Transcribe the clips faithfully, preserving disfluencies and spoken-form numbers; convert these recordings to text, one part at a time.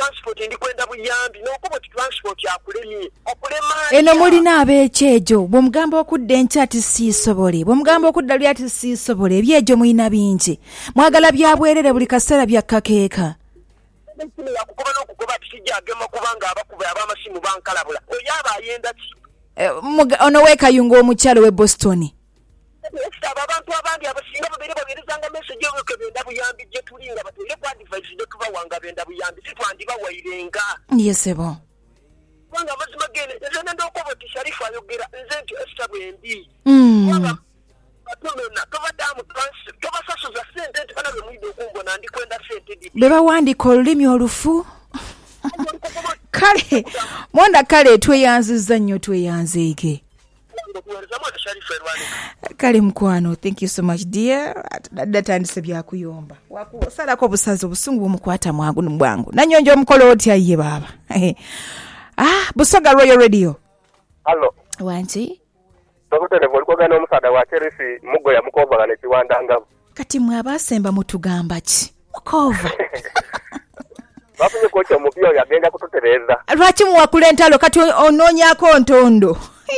transport ndi kwenda buyambi n'okuba transport yakulemye okulema eno mulina ab'ekyejo bw'omugamba okudda enkya ati siisobole bw'omugamba okudda luli ati siisobole ebyejo mulina bingi mwagala byabwerere buli kaseera byakkakeeka ekimera kugoba n'okugoba tikijjagema kubanga abakuba ab'amasimu bankalabula oyo aba ayenda ki ono weekayunga omukyalo w'e Boston aba abantu abandi abasinga babere bagerezanga message y'obuke benda buyambi gye tulinga batule ku advice gye tubawanga benda buyambi sitwandibawairenga yesebo kubanga amazima gene nze nendookuba ti Sharifu ayogera nze nti esita bwendi kubanga batumena tobaddamu tobasasuza sente nti bana bemwidde okumbona ndi kwenda sente di be bawandika olulimi olufu kale mwanda kale tweyanzizza nnyo tweyanzeeke kale mukwano thank you so much dear datandise byakuyomba wakusalako obusazi obusungu bumukwata mwangu bwangu nanyonja omukolo otya ye baba ah Busoga Royal Radio allo wanti Dr. Volkogana omusada wa Cherisi mugo ya mukova ne kiwandanga kati mwabasemba mutugamba ki mukova bafunye kocha omupira yagenda kututereza lwaki muwakula entalo kati onoonyako ntondo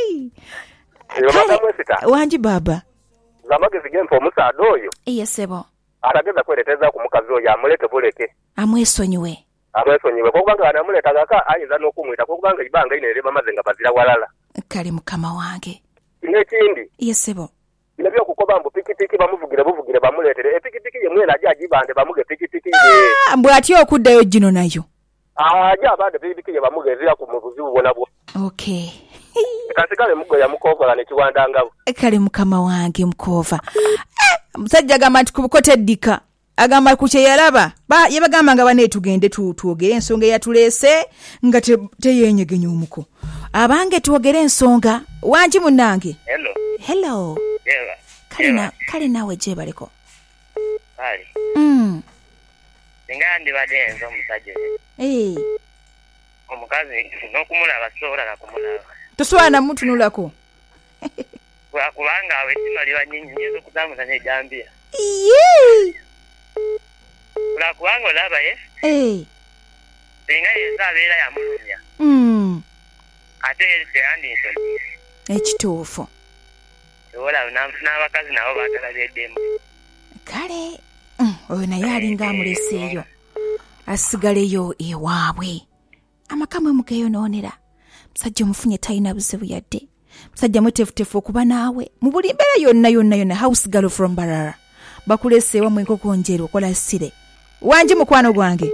wanji baba zamagezi gempa omusada oyo yesebo atageza kwereteza ku mukazi oyo amuleke buleke amwesonyiwe amwesonyiwe kubanga anamuletaga ayinza n'okumwita kubanga ibanga inerema amaze nga bazira walala kale mukama wange n'ekindi yesebo nabyo kukoba mbu pikipiki bamuvugire buvugire bamuletere epikipiki yemwe naje agibande bamuge pikipiki ye ah mbwe ati okuddayo gino nayo aja abande pikipiki ye bamugezira ku muvuzi ubona bwo okay kasikale mugo ya mukova ne kiwandangabo kale mukama wange mukova musajja gamba nti kubukote ddika agamba ku kye yalaba ba yabagamba nga bane tugende tuogere ensonga yatulese nga teyenyegenya omuko abange tuogere ensonga wanji munange hello hello yeah kalina kalina weje baliko ali mm ngandi badenzo omusajja eh omukazi n'okumulaba sobola na kumulaba tuswana muntu nulako kwa kubanga awe timaliwa nyinyi nyezo kuzamuza ne jambia yee kula kubango laba ye eh singa yezabera ya mulumya mm ate ese andi nso ekituufu wala n'abakazi nabo batalabeddemu kale oyo naye alinga amuleseeyo asigaleyo ewaabwe amakamwe mugeyonoonera musajja omufunye talina buzibu yadde musajja mwetefutefu okuba naawe mu buli mbeera yonna yonna yonna house girl from Barara bakuleseewa mu enkoko njeru okola sire wanji mukwano gwange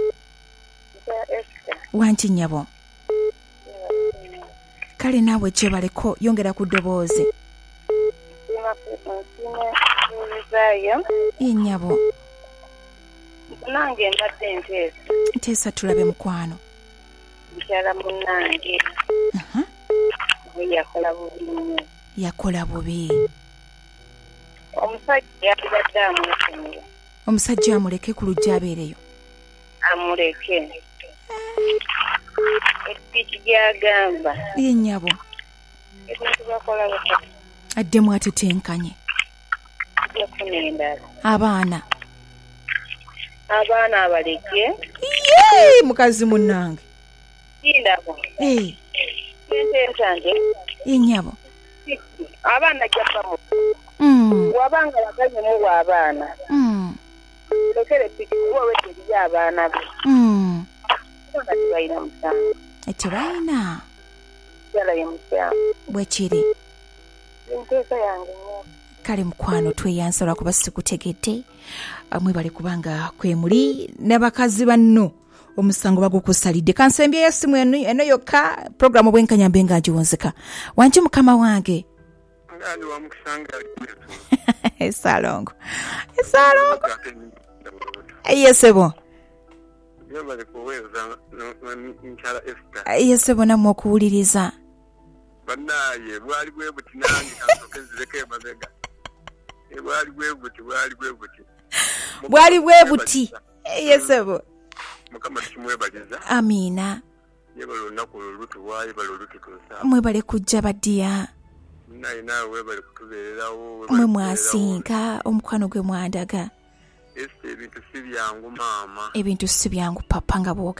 wanji nnyabo kale naawe kyebaleko yongera ku ddoboozi yennyabo nange mbadde nteesa nteesa tulabe mukwano mukyala munnange aha yakola bubi nnyo yakola bubi omusajja yabadde amulekemera omusajja amuleke ku lujja abeereyo amuleke ekiki gyagamba yennyabo ebintu bakola bata addemu atetenkanye yafuna endala abaana abaana abaleke yee mukazi munnange indabo eh sente entanje yennyabo abaana japamu mm wabanga baganye mu abaana mm lekere piki wowe tiri abaana be mm bona tibayina musango etibayina yala yemusango bwekiri nteesa yange nnyo kale mukwano tweyansa kuba sikutegedde amwe bali kubanga kwemuli n'abakazi banno omusango bagukusalidde kansembye yesimu eno yokka programu bwenkanya mbenga agiwonzeka wanji mukama wange ngani wa mukisanga esalongo esalongo yesebo yabale kuweza nchala Esther yesebo namwe okuwuliriza banaye bwali bwe buti nange kasokezeke mabega bwali bwe buti bwali bwe buti bwali bwe buti yesebo mukama kimwebaliza amina yebalo nakulu lutu wayi balo lutu tosa mwe bale kujja badiya naye nawe webale kutubeererawo mwe mwasinga omukwano gwe mwandaga ese ebintu si byangu maama ebintu si byangu papa nga bwoga